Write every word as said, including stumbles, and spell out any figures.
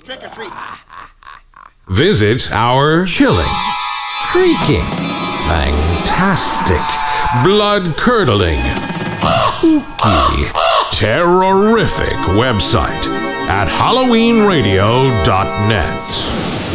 Trick or treat. Visit our chilling, freaking, fantastic, blood-curdling, spooky, terrorific website at halloween radio dot net.